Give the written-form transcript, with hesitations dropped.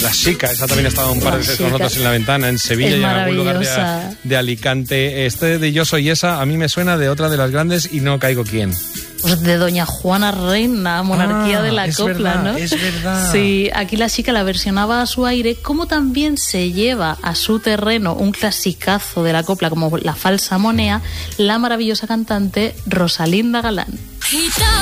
La Chica, esa también ha estado un par de veces con nosotros en La Ventana, en Sevilla y en algún lugar de Alicante. Este de Yo Soy Esa a mí me suena de otra de las grandes y no caigo quién. Pues de Doña Juana Reina, monarquía de la copla, verdad, ¿no? Es verdad. Sí, aquí La Chica la versionaba a su aire, como también se lleva a su terreno un clasicazo de la copla como La Falsa Monea, la maravillosa cantante Rosalinda Galán.